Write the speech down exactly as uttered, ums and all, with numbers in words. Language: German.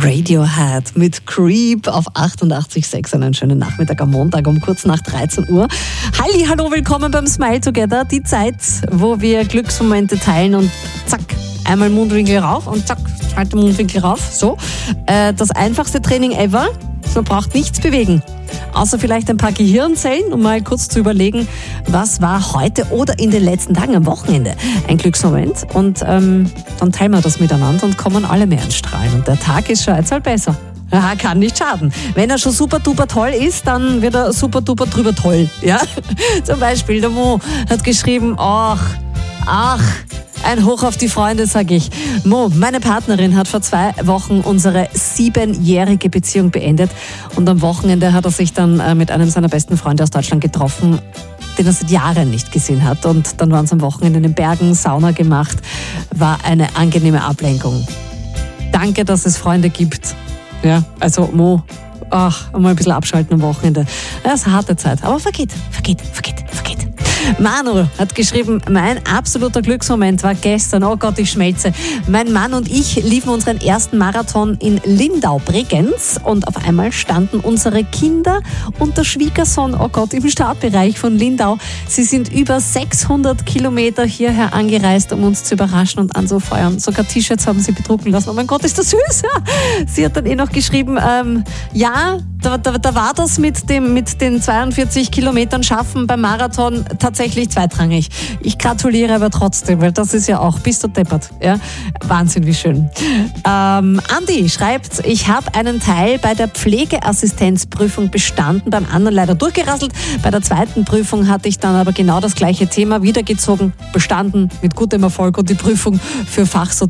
Radiohead mit Creep auf achtundachtzig Komma sechs. Einen schönen Nachmittag am Montag um kurz nach dreizehn Uhr. Halli, hallo, willkommen beim Smile Together. Die Zeit, wo wir Glücksmomente teilen und zack, einmal Mundwinkel rauf und zack, zweiter Mundwinkel rauf. So, äh, das einfachste Training ever. Man braucht nichts bewegen. Außer vielleicht ein paar Gehirnzellen, um mal kurz zu überlegen, was war heute oder in den letzten Tagen am Wochenende ein Glücksmoment. Und ähm, dann teilen wir das miteinander und kommen alle mehr ins Strahlen. Und der Tag ist schon jetzt halt besser. Ja, kann nicht schaden. Wenn er schon super duper toll ist, dann wird er super duper drüber toll. Ja? Zum Beispiel der Mo hat geschrieben, ach, ach, ein Hoch auf die Freunde, sage ich. Mo, meine Partnerin hat vor zwei Wochen unsere siebenjährige Beziehung beendet und am Wochenende hat er sich dann mit einem seiner besten Freunde aus Deutschland getroffen, den er seit Jahren nicht gesehen hat. Und dann waren sie am Wochenende in den Bergen, Sauna gemacht. War eine angenehme Ablenkung. Danke, dass es Freunde gibt. Ja, also Mo, ach, mal ein bisschen abschalten am Wochenende. Das ist eine harte Zeit, aber vergeht, vergeht, vergeht, vergeht. Manu hat geschrieben, mein absoluter Glücksmoment war gestern, oh Gott, ich schmelze. Mein Mann und ich liefen unseren ersten Marathon in Lindau, Bregenz und auf einmal standen unsere Kinder und der Schwiegersohn, oh Gott, im Startbereich von Lindau. Sie sind über sechshundert Kilometer hierher angereist, um uns zu überraschen und anzufeuern. Sogar T-Shirts haben sie bedrucken lassen. Oh mein Gott, ist das süß. Sie hat dann eh noch geschrieben, ähm, ja, Da, da, da war das mit, dem, mit den zweiundvierzig Kilometern Schaffen beim Marathon tatsächlich zweitrangig. Ich gratuliere aber trotzdem, weil das ist ja auch, bist du deppert. Ja? Wahnsinn, wie schön. Ähm, Andi schreibt, ich habe einen Teil bei der Pflegeassistenzprüfung bestanden, beim anderen leider durchgerasselt. Bei der zweiten Prüfung hatte ich dann aber genau das gleiche Thema wiedergezogen, bestanden mit gutem Erfolg und die Prüfung für Fachsozial